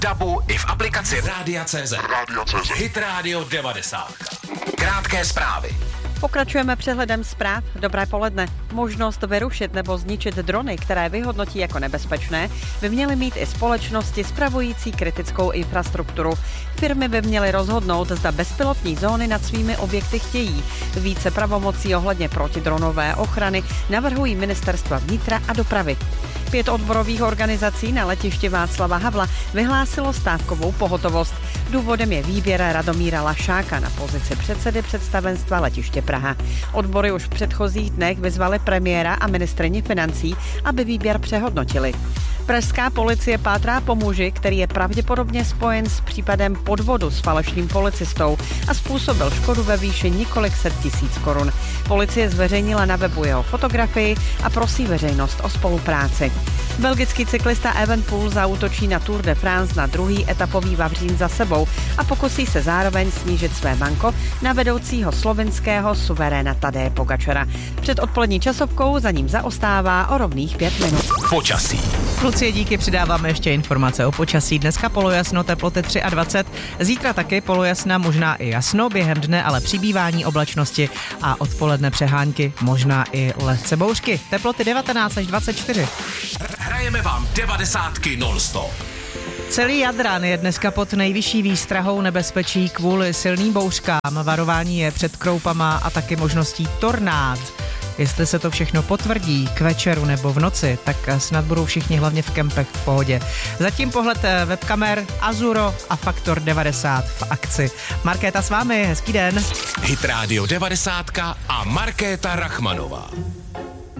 DABu i v aplikaci Rádia.cz. Hit Radio 90. Krátké zprávy. Pokračujeme přehledem zpráv. Dobré poledne. Možnost vyrušit nebo zničit drony, které vyhodnotí jako nebezpečné, by měly mít i společnosti spravující kritickou infrastrukturu. Firmy by měly rozhodnout, zda bezpilotní zóny nad svými objekty chtějí. Více pravomocí ohledně protidronové ochrany navrhují ministerstva vnitra a dopravy. 5 odborových organizací na letišti Václava Havla vyhlásilo stávkovou pohotovost. Důvodem je výběr Radomíra Lašáka na pozici předsedy představenstva letiště Praha. Odbory už v předchozích dnech vyzvaly premiéra a ministryni financí, aby výběr přehodnotili. Pražská policie pátrá po muži, který je pravděpodobně spojen s případem podvodu s falešným policistou a způsobil škodu ve výši několik set tisíc korun. Policie zveřejnila na webu jeho fotografii a prosí veřejnost o spolupráci. Belgický cyklista Evenepoel zaútočí na Tour de France na druhý etapový vavřín za sebou a pokusí se zároveň snížit své manko na vedoucího slovinského suveréna Tadeje Pogačara. Před odpolední časovkou za ním zaostává o rovných 5 minut. Počasí. Kluci, díky, přidáváme ještě informace o počasí. Dneska polojasno, teploty 23, zítra taky polojasna, možná i jasno, během dne ale přibývání oblačnosti a odpoledne přehánky, možná i lehce bouřky. Teploty 19 až 24. Hrajeme vám 90 non-stop. Celý Jadran je dneska pod nejvyšší výstrahou nebezpečí kvůli silným bouřkám. Varování je před kroupama a taky možností tornád. Jestli se to všechno potvrdí k večeru nebo v noci, tak snad budou všichni hlavně v kempech v pohodě. Zatím pohled webkamer Azuro a Faktor 90 v akci. Markéta s vámi, hezký den. Hit Radio 90 a Markéta Rachmanová.